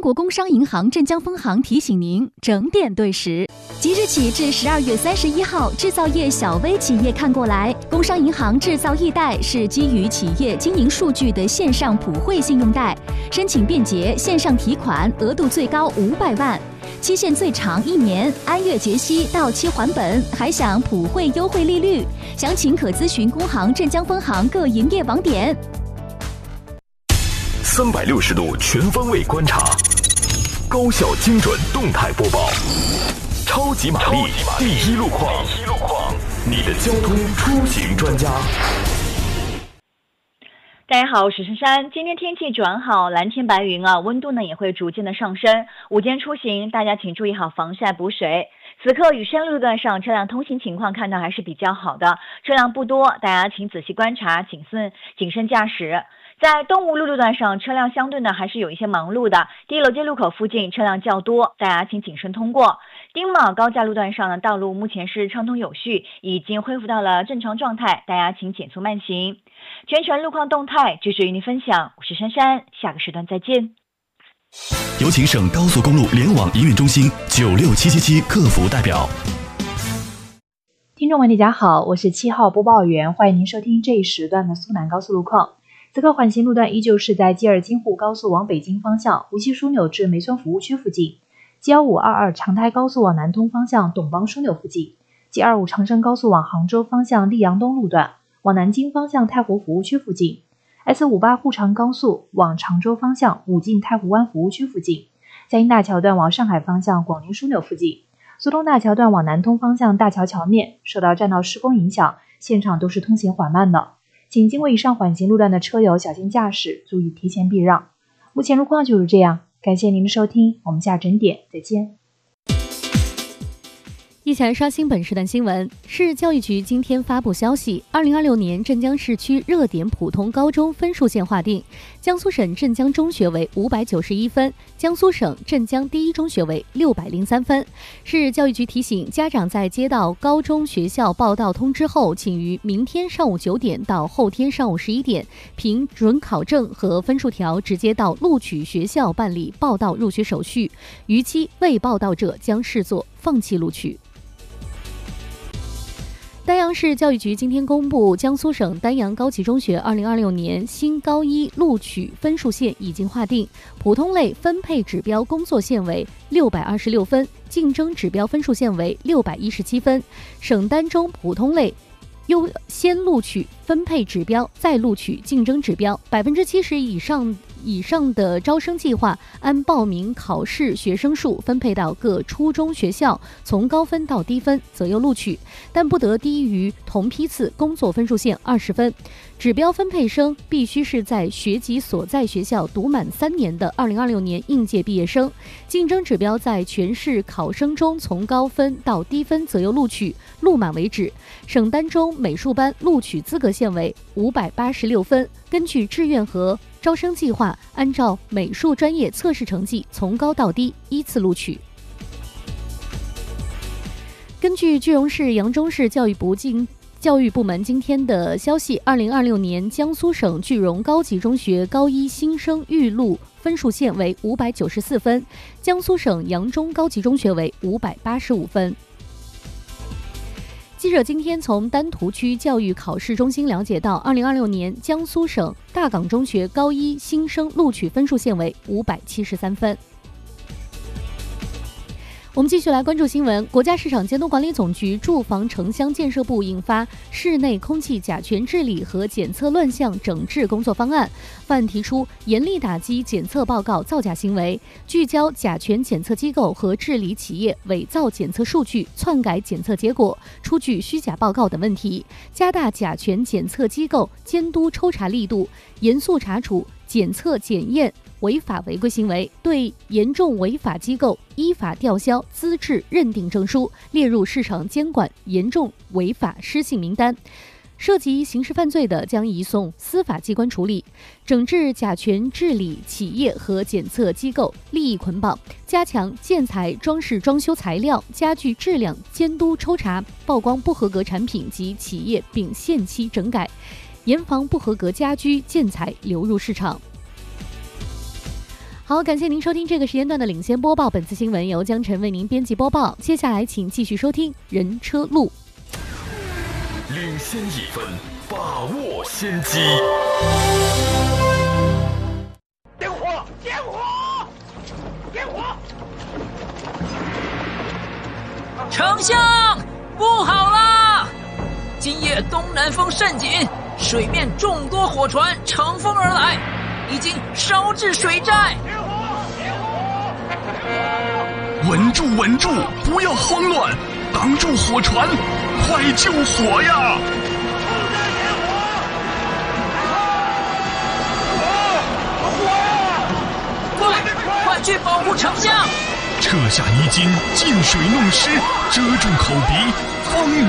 中国工商银行镇江分行提醒您整点对时。即日起至12月31号，制造业小微企业看过来。工商银行制造易贷是基于企业经营数据的线上普惠信用贷，申请便捷，线上提款，额度最高500万，期限最长1年，按月结息，到期还本，还享普惠优惠利率。详情可咨询工行镇江分行各营业网点。 360度全方位观察，高效精准动态播报，超级玛丽第一路况，你的交通出行专家。 大家好，我是珊珊。今天天气转好，蓝天白云啊，温度呢也会逐渐的上升。午间出行，大家请注意好防晒补水。此刻雨山路段上车辆通行情况看到还是比较好的，车辆不多，大家请仔细观察，谨慎驾驶。在东吴路段上，车辆相对呢还是有一些忙碌的。第一楼街路口附近车辆较多，大家请谨慎通过。丁卯高架路段上呢，道路目前是畅通有序，已经恢复到了正常状态，大家请减速慢行。全程路况动态继续与您分享，我是珊珊，下个时段再见。 有请省高速公路联网营运中心96777客服代表。 听众们大家好，我是7号播报员，欢迎您收听这一时段的苏南高速路况。此刻缓行路段依旧是在 G2 京沪高速往北京方向无锡枢纽至梅村服务区附近， G1522 长台高速往南通方向董邦枢纽附近， G25 长深高速往杭州方向溧阳东路段往南京方向太湖服务区附近， S58 沪长高速往常州方向武进太湖湾服务区附近，嘉兴大桥段往上海方向广宁枢纽附近，苏通大桥段往南通方向大桥桥面受到栈道施工影响，现场都是通行缓慢的，请经过以上缓行路段的车友小心驾驶，注意提前避让。目前路况就是这样，感谢您的收听，我们下整点再见。 一起来刷新本时段新闻。市教育局今天发布消息，2026年镇江市区热点普通高中分数线划定，江苏省镇江中学为591分，江苏省镇江第一中学为603分。市教育局提醒家长，在接到高中学校报到通知后，请于明天上午9点到后天上午11点，凭准考证和分数条直接到录取学校办理报到入学手续，逾期未报到者将视作放弃录取。丹阳市教育局今天公布，江苏省丹阳高级中学2026年新高一录取分数线已经划定，普通类分配指标工作线为626分，竞争指标分数线为617分。省单中普通类优先录取分配指标，再录取竞争指标，70%以上的招生计划按报名考试学生数分配到各初中学校，从高分到低分择优录取，但不得低于同批次工作分数线20分。指标分配生必须是在学籍所在学校读满3年的2026年应届毕业生。竞争指标在全市考生中从高分到低分择优录取，录满为止。省单中美术班录取资格线为586分，根据志愿和招生计划，按照美术专业测试成绩从高到低依次录取。根据句容市扬州市教育部门今天的消息，2026年江苏省句容高级中学高一新生预录分数线为594分，江苏省扬中高级中学为585分。记者今天从丹徒区教育考试中心了解到，2026年江苏省大港中学高一新生录取分数线为573分。我们继续来关注新闻。国家市场监督管理总局住房城乡建设部印发室内空气甲醛治理和检测乱象整治工作方案，方案提出严厉打击检测报告造假行为，聚焦甲醛检测机构和治理企业伪造检测数据、篡改检测结果、出具虚假报告等问题，加大甲醛检测机构监督抽查力度，严肃查处检测检验违法违规行为，对严重违法机构依法吊销资质认定证书，列入市场监管严重违法失信名单。涉及刑事犯罪的将移送司法机关处理。整治甲醛治理企业和检测机构利益捆绑，加强建材、装饰、装修材料、家具质量监督抽查，曝光不合格产品及企业并限期整改，严防不合格家居建材流入市场。 好，感谢您收听这个时间段的领先播报。本次新闻由江晨为您编辑播报。接下来请继续收听人车路。 领先一分，把握先机。 点火！点火！点火！ 丞相，不好啦！今夜东南风甚紧，水面众多火船乘风而来，已经烧至水寨。 稳住，稳住，不要慌乱，挡住火船，快救火呀！ 快去保护丞相！ 撤下泥巾，进水弄湿，遮住口鼻，方